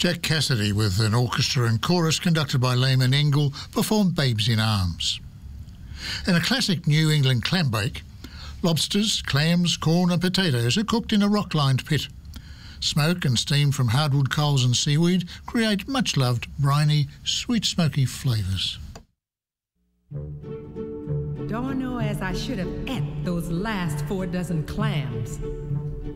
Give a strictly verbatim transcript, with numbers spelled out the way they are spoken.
Jack Cassidy, with an orchestra and chorus conducted by Lehman Engel, performed Babes in Arms. In a classic New England clam bake, lobsters, clams, corn and potatoes are cooked in a rock-lined pit. Smoke and steam from hardwood coals and seaweed create much-loved, briny, sweet smoky flavours. Don't know as I should have ate those last four dozen clams.